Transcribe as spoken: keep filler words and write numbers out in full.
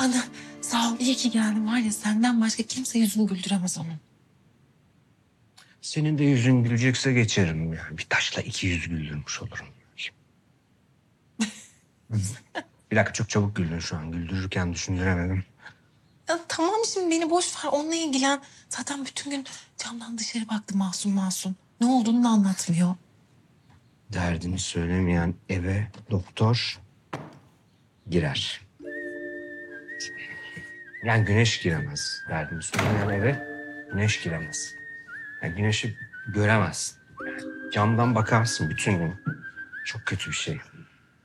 Ana sağ ol iyi ki geldin var ya senden başka kimse yüzünü güldüremez onun. Senin de yüzün gülecekse geçerim. Yani bir taşla iki yüz güldürmüş olurum. Bir dakika çok çabuk güldün şu an. Güldürürken düşündüremedim. Ya tamam şimdi beni boş ver onunla ilgilen. Zaten bütün gün camdan dışarı baktı masum masum. Ne olduğunu da anlatmıyor. Derdini söylemeyen eve doktor girer. Yani güneş giremez. Derdini söylemeyen eve güneş giremez. Yani güneşi göremezsin. Camdan bakarsın bütün gün. Çok kötü bir şey.